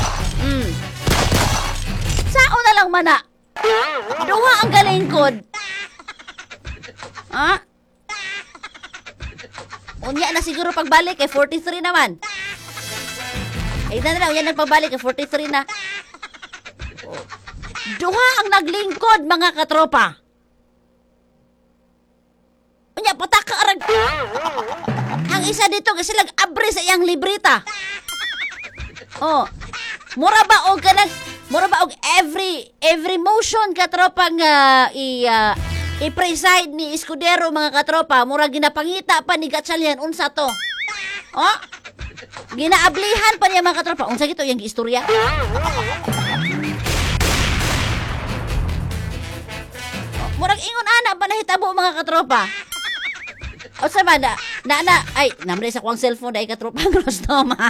Sao na lang mana. Duha ang galingkod. Unya na siguro pagbalik kay 43 naman. Ay na lang yan nagpagbalik kay 43 na. Duha ang naglingkod mga katropa. Unya pataka arag. Ang isa dito kasi lag-abre sa iyang libreta. Mura ba og every motion katropa nga i-preside ni Escudero mga katropa mura ginapangita pa ni Gatchalian unsa to. Ginaablihan pa niya mga katropa. Unsa gito yung istorya? Murag ingon ana ba nahitabo mga katropa? O sa ba ay namre sa kuang cellphone dai katropa Rostom.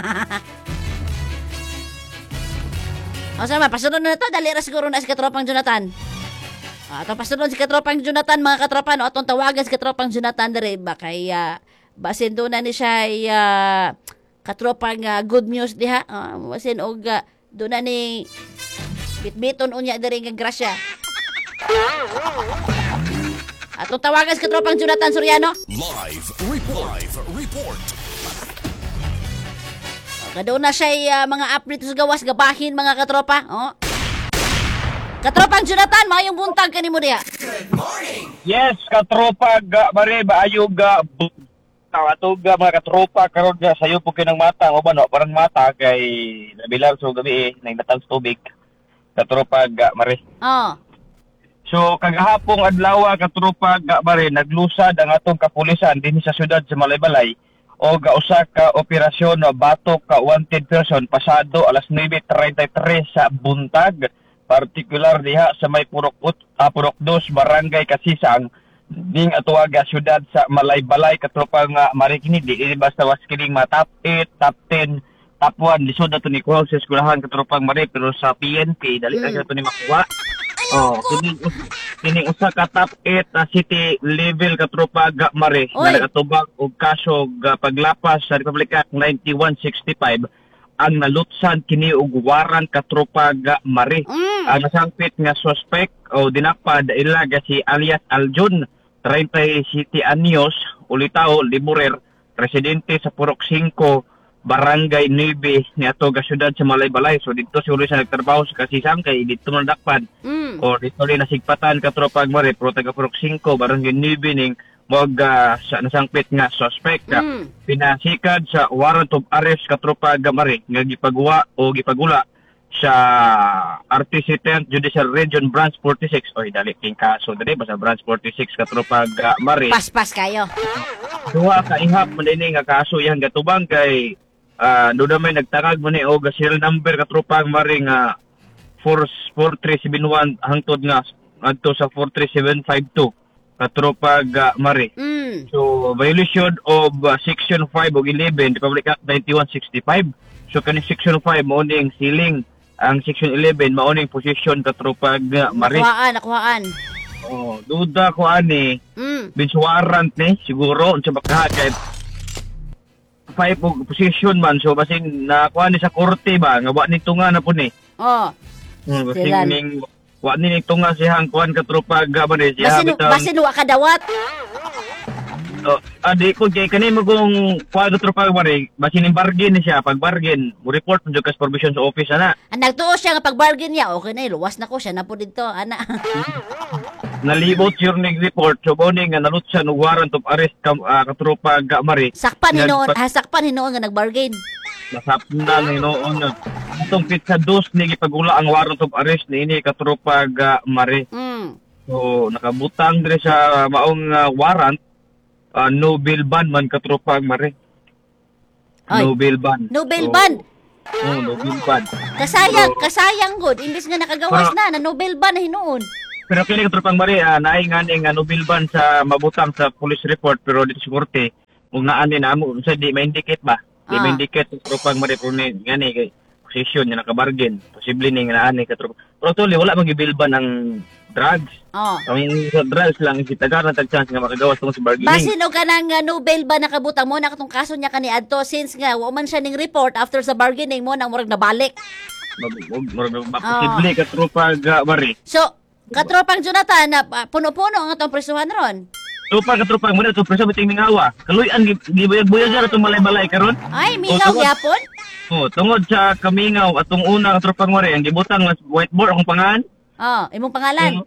O sa ba pasunod na to dali ra siguro na si katropang Jonathan. Ato pasunod si katropang Jonathan mga katropa no atong tawagan si katropang Jonathan dere ba kay basin do na ni siya katropang good news diha. Basin og do na ni bitbiton unya dere nga grasya. Atong tawagan si katropang Jonathan Soriano. Live report. Kadto na siya mga update sa gawas gabahin mga katropa. Oh. Katropang Jonathan, mayong buntag kanimo diha. Yes, katropa bare baayog atog mga katropa karon sayo po kinang mata o ba no parang mata kay nabilar so gabi nang natang tubig. Katropa mare. Oh. So kagahapong adlaw katropa bare naglusad ang atong kapulisan dinhi sa syudad sa Malaybalay o usa ka operasyon batok ka wanted person pasado alas 9:33 sa buntag partikular diha sa may Purok 2 barangay Kasisang ning atuaga syudad sa Malaybalay katropa nga marikini di basta was kining top 8 top 10 top 1 lisod ato ni kuha sa eskwelahan katropang mare pero sa PNP dali ra ato ni makuha. Oh, kining usa ka top 8 city level katropa mare nga nagatubag og kaso paglapas sa Republic Act 9165 ang nalutsan kini og warrant katropa mare. Ang nasangpit nga suspect o dinakpad ila si alias Aljun 37 anyos ulitaw liburer residente sa Purok 5 Barangay 9 ni ato ga syudad sa Malaybalay. So dito siguro siya nagtrabaho sa Kasisang kay dito man dakpan. O dito rin nasigpatan katropa mare pro taga Purok 5 Barangay 9 ning wag sa nasangpit nga suspect pinasikad sa warrant of arrest katropa mare nga gipagawa o gipagula sa RTC 10th Judicial Region Branch 46. Oy dali king kaso dali basta Branch 46 katropa mare. Paspas kayo. Duha ka ihap man dinhi nga kaso yang gatubang kay doon may nagtagag mo ni o serial number katropa mare nga 44371 hangtod nga adto sa 43752 katropa mare. So violation of section 5 o 11 Republic Act 9165. So kani section 5 mao ning siling ang section 11 mao ning possession katropa mare. Nakuhaan. Oh, duda ko ani. Bench warrant ni siguro unsa baka kay 5 og position man so basin nakuha ni sa korte ba nga wa ni tunga na po ni. Oh. Basin ning wa ni tunga siyang kuan katropa man siya basin wa kadawat. Adi ko kay kani mo kung kuan katropa mare basin ning bargain ni siya pag bargain mo report mo jud kas provision sa office ana. Ang nagtuo siya nga pag bargain niya okay na luwas na ko siya na po dito ana. Nalibot yung report so boning nga nalutsan og warrant of arrest katropa mare. Sakpan hinoon nga nag-bargain. Nasapna ni noon itong pizza dos ni gipagula ang warrant of arrest ni ini katropa mare. So nakabutang dire sa maong warrant no bail ban man katropa mare. No bail ban. No bail ban. No bail ban. Kasayang good imbis nga nakagawas na no bail ban na hinoon. Pero kini katropang mare naay ngani nga no bail ban sa mabutang sa police report pero dito sa korte ug naani na mo sa di ma-indicate ba? Di ma-indicate katropang mare pero ngani kay position niya nakabargain. Posible ni nga naani katropang. Pero tuli wala man gi-bail ban ang drugs. Ang sa drugs lang kitagaran tag chance nga makagawas tungod sa bargaining. Basin og kanang no bail ban nakabutang mo na katong kaso niya kani adto since nga wa man siya ning report after sa bargaining mo nang murag nabalik. Posible katropa mare. So katropang Jonathan, puno-puno ang atong presuhan ron. Tropa katropang muna itong preso biting mingawa. Kaluyan, gibuyag-buyag na itong Malaybalay karon. Ay, mingaw yapon? Tungod sa kamingaw atong una katropang mare, ang gibutang whiteboard akong pangalan. Imong pangalan.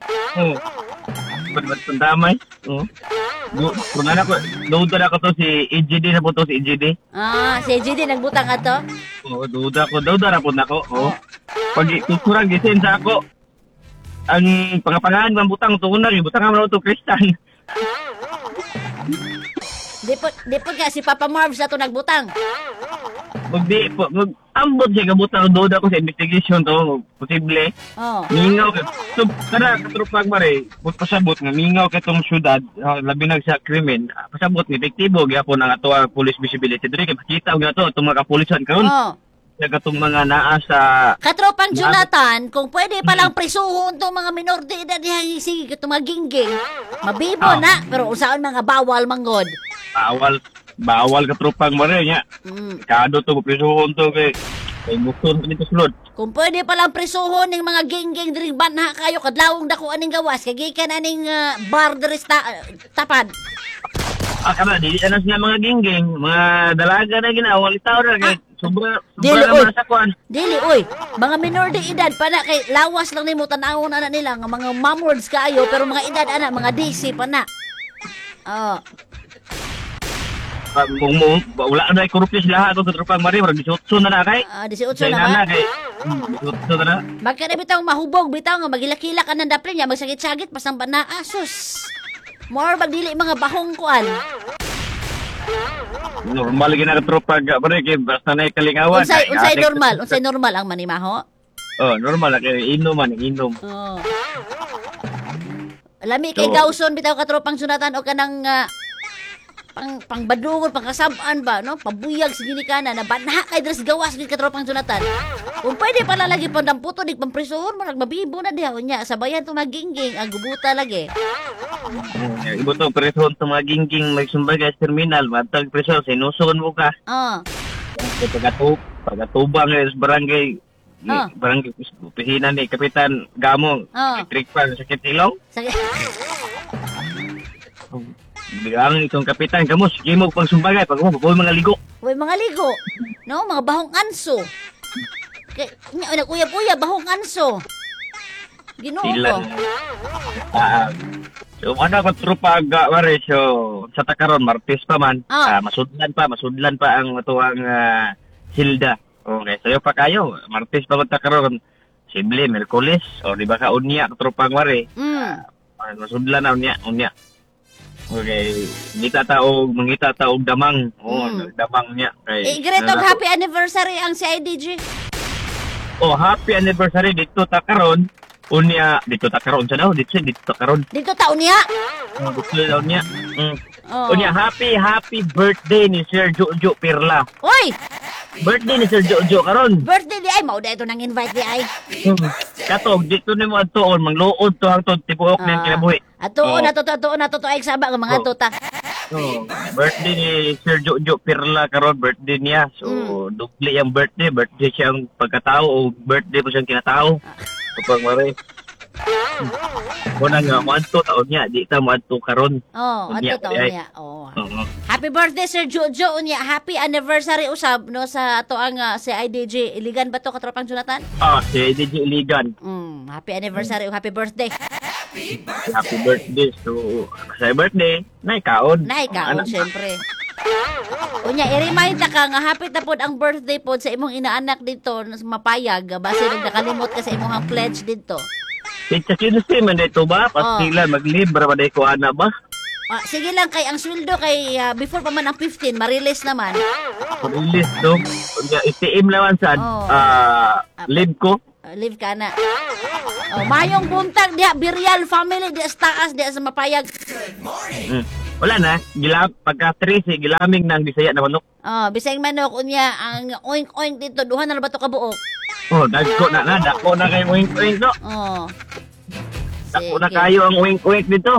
Ba't damay? Kung ko, duda na ko to si EGD na po to si EGD. Si EGD nagbutang ato? Duda na po na ko. Pag kurang gisin sa ako, ang pangapangahan man butang tuunan butang man to Kristan. Di po nga si Papa Marv sa to nagbutang. ambot siya kabuta ko doon ako sa investigation to, posible. Oh. Mingaw ka. So, kada katrupag mare, pasabot nga mingaw ka itong syudad, labi na sa krimen, pasabot nga, efektibo, gyapon ang ato ang police visibility. Dili kay makita nga to, itong mga kapulisan karon. Oh. Itong mga naa sa... Katropang Jonathan, kung pwede palang prisuhon itong mga minor de edad diha sige itong mga gingging. Mabibo na, pero usaon mga bawal manggod. Bawal katrupag mare nya. Kado to prisuhon to kay muton nito sulod. Kung pwede palang prisuhon ng mga gingging diri banha kayo kadlawong dako aning gawas kay gikan aning bar diri tapad. Kana di anas nga mga gingging, mga dalaga na ginawal itaw na kay sobra Dili, naman sa kwan. Dili, oy. Mga minor de edad pa na kay lawas lang nimo tan-awon ana nila nga mga mamwords kaayo pero mga edad ana mga DC pa na. Oh. Kung wala na korupsyon sila ako katrupang mari, marag 18 na na kay. 18 na ba? Kay 18 na na. Magka na bitaw mahubog bitaw nga magilakila ka ng dapli niya magsagit-sagit pasang bana asus. More bagdili mga bahong kuan. Normal gina katrupag mari kay basta na kalingawan. Unsay normal ang manimaho? Oh, normal kay inom. Oh. Lami kay gawson bitaw katropang sunatan o kanang pangbadungon, pangkasabaan ba, no? Pabuyag sa ginikanan na banha kay dres gawas gid katropang sunatan. Kung pwede pala lagi pandamputo dig pamprisuhon marag mabibo na diha unya sabayan to magingging ang gubuta lagi. Ibo to presyon to mga gingging magsumbagay sa terminal, matag presyon sinusun mo ka. Pagatubang sa barangay. Barangay opisina ni Kapitan Gamo, electric pan sa Kitilong. Bilang itong kapitan, kamu sige mo pang sumbagay pag mo mga ligo. Uy, mga ligo. No, mga bahong anso. Kay naguyab-uyab bahong anso. Ginoo ko. So ano ko trupag mare so sa takaron Martes pa man. Masudlan pa ang atuang Hilda. Okay, sayo pa kayo. Martes pa ko takaron. Sible Miyerkules o di ba ka unya trupag mare. Masudlan na unya. Okay, mangita taog damang. Damang niya. Gretog happy anniversary ang CIDG. Happy anniversary dito ta karon. Unya dito ta karon sa daw dito ta karon. Dito taon niya. Dito daw niya. Unya happy birthday ni Sir Jojo Pirla. Oy! Birthday ni Sir Jojo karon. Birthday di ay mao da ito nang invite di ay. Katog dito nimo adtoon mangluod to hangtod tibuok ning kinabuhi. Atuon na to ay saba nga mga tuta. Birthday ni Sir Jojo Pirla karon, birthday niya. So dupli ang birthday siyang pagkatao o birthday po siyang kinatao. Kapag mare. Kuna nga mo adto taon niya, di ta mo adto karon. Adto taon niya. Happy birthday Sir Jojo unya. Happy anniversary usab no sa ato ang CIDG Iligan ba to katropang Jonathan? CIDG Iligan. Happy anniversary o happy birthday. Happy birthday. So, sa birthday, naikaon, syempre. Unya, i-remind ta ka nga hapit na pod ang birthday pod sa imong inaanak dito sa mapayag. Base nagkakalimot ka sa imong pledge dito. Pizza Tuesday man dito ba? Pastila, maglibra ba dito ana ba? Sige lang kay ang sweldo kay before pa man ang 15, ma-release naman. Ma-release do. Unya, itiim naman sa live ko. Live ka na. Mayong buntag diha Birial family diha sa taas diha sa mapayag. Wala na, pagka 13 gilaming nang Bisaya na manok. Bisayang manok unya ang oink dito duha na ba to kabuok? Dagko na kay oink no. Dagko na kayo ang oink dito.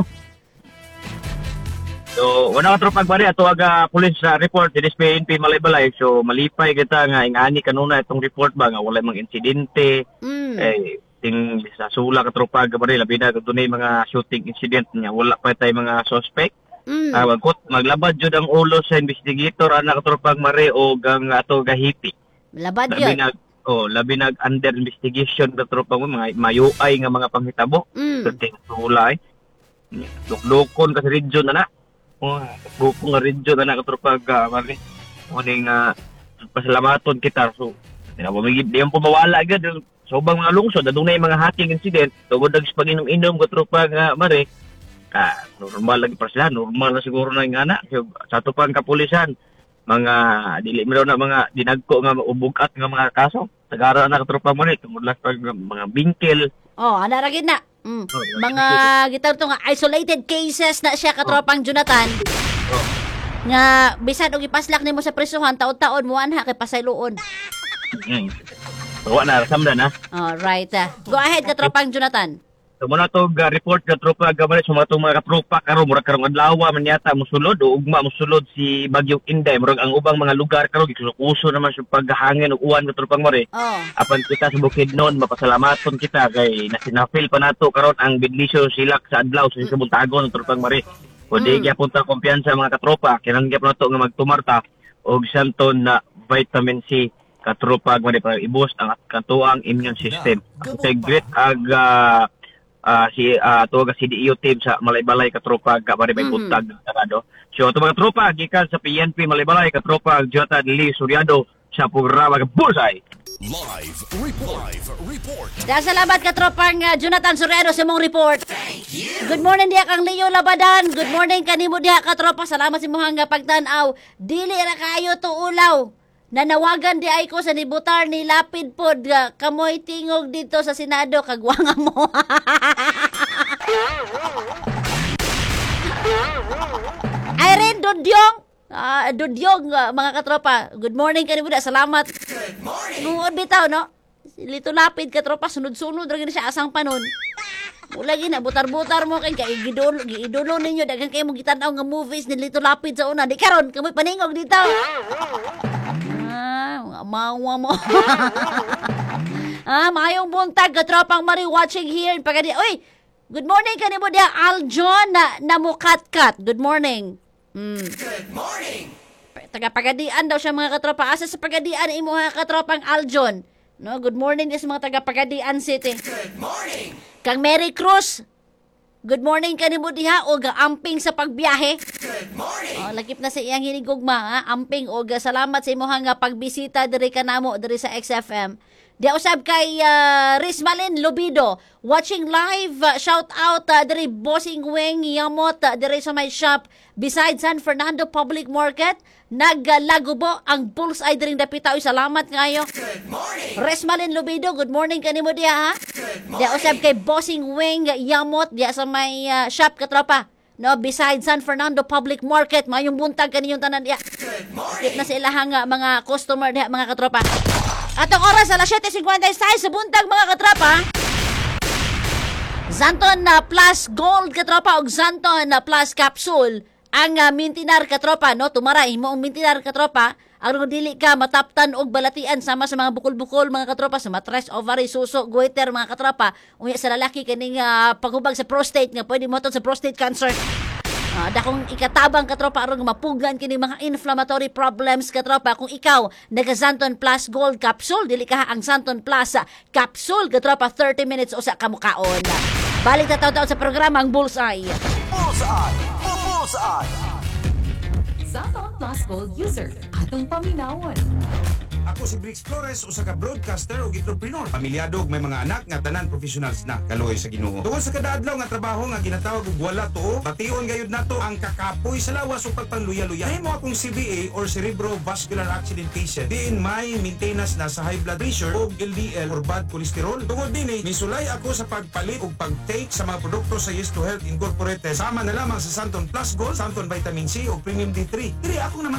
So, wala ka tropag bari ato aga police report sa PNP Malaybalay. So, malipay kita nga ingani kanuna itong report ba nga wala mang insidente. Ting sa sula ka tropag bari labi na dunay mga shooting incident nga wala pa tay mga suspect. Maglabad jud ang ulo sa investigator ana ka tropag mare o gang ato gahipi. Labad yun. Labi nag under investigation ka tropag mga mayuay nga mga panghitabo. Ting sula Luklukon kasi region na. Grupo nga region na nakatropag mali. Muning pasalamaton kita. So, pamigid di yung pumawala agad. So, bang mga lungsod, adunay mga hacking incident. Tugod ang pag-inom-inom katropag mali. Normal lagi pa sila. Normal na siguro na yung anak. Sa ito pang kapulisan. mga dili mo na mga dinagko nga ubugat nga mga kaso. Tagara na katropa mo ni tungod lang pag mga bingkel. Oh, ana ra gid na. Mga gitar to nga isolated cases na siya katropang Jonathan. Nga bisan og ipaslak nimo sa prisuhan taon-taon mo anha kay pasayloon. Wa na samdan ha. All right. Go ahead katropang Jonathan. So muna to report ka tropa gamay sa mga katropa karon murag karong adlaw man yata mosulod o ugma mosulod si Bagyong Inday murag ang ubang mga lugar karon gikuso naman sa paghangin ug uwan katropang more. Oh. Apan kita sa Bukidnon mapasalamaton kita kay nasinafil pa nato karon ang Bidlisyo Silak sa adlaw sa Buntagon katropang more. Pwede gyapon ta kumpiyansa mga katropa kinahanglan nato nga magtumarta og santon na vitamin C katropa more para i-boost ang katuang immune system. Integrate ag tuwag si DEO team sa Malaybalay katropa kabari may buntag sarado. So ito mga tropa gikan sa PNP Malaybalay katropa Jonathan Lee Suryado sa programa Bullseye. Live report. Salamat katropang Jonathan Surero sa mong report. Good morning diha kang Leo Labadan. Good morning kanimo diha katropa. Salamat sa imong nga pagtan-aw. Dili ra kaayo to ulaw. Nanawagan di ay ko sa nibutar ni Lapid pod kamoy tingog dito sa Senado kagwanga mo. Irene Dudyong. Dudyong mga katropa. Good morning kanimo da. Salamat. Good morning. Nuod bitaw no. Lito Lapid katropa sunod-sunod ra gid siya asang panon. Wala gina butar-butar mo kay giidolo ninyo daghang kay mo gitan-aw nga movies ni Lito Lapid sa una. Di karon kamoy paningog dito. Mawa mo. Mayong buntag katropang Mari watching here in Pagadi. Oy, good morning kanimo dia Aljon na namukatkat. Good morning. Good morning. Taga Pagadian daw siya mga katropa. Asa sa Pagadian imo ha katropang Aljon. No, good morning sa mga taga Pagadian City. Good morning. Kang Mary Cruz. Good morning kanimo diha og amping sa pagbiyahe. Good morning. Lakip na sa iyang hinigugma, amping og salamat sa imong nga pagbisita diri kanamo diri sa XFM. Di usab kay Rismalin Lobido watching live. Shout out diri Bossing Wing Yamot diri sa my shop beside San Fernando Public Market. Naglagubo ang Bullseye diri dapita. Salamat ngayo. Good morning. Rismalin Lobido, good morning kanimo diha ha. Di usab kay Bossing Wing Yamot diya sa my shop katropa. No, beside San Fernando Public Market, mayong buntag kaninyong tanan diya. Good morning. Kit na sa ilahang mga customer diha mga katropa. Atong oras alas 7:56 sa buntag mga katropa. Zanton Plus Gold katropa og Zanton Plus Capsule ang mintinar katropa no tumaray mo ang mintinar katropa aron dili ka mataptan og balatian sama sa mga bukol-bukol mga katropa sa matres, ovary, suso, goiter mga katropa unya sa lalaki kaning paghubag sa prostate nga pwede mo sa prostate cancer. Dakong ikatabang katropa aron mapugan kini mga inflammatory problems katropa kung ikaw naga Zanton Plus Gold Capsule dili ka ang Zanton Plus Capsule katropa 30 minutes usa ka mukaon. Balik ta taw sa programa ang Bullseye. Zanton Plus Gold user atong paminawon. Ako si Brix Flores, usa ka broadcaster ug entrepreneur. Pamilyado ug may mga anak nga tanan professionals na kaluoy sa Ginoo. Tungod sa kada adlaw nga trabaho nga ginatawag og wala to, bation gayud nato ang kakapoy sa lawas ug pagpanluya-luya. Nahimo akong CVA or cerebrovascular accident patient. Diin may maintenance na sa high blood pressure ug LDL or bad cholesterol. Tungod dinhi, misulay ako sa pagpalit ug pag-take sa mga produkto sa Yes to Health Incorporated. Sama na lamang sa Zanton Plus Gold, Zanton Vitamin C ug Premium D3. Diri ako na